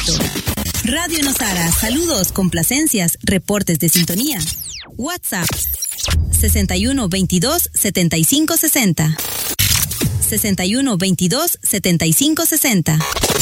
directo. Radio Nosara, saludos, complacencias, reportes de sintonía. WhatsApp 61 22 75 60. 61 22 75 60.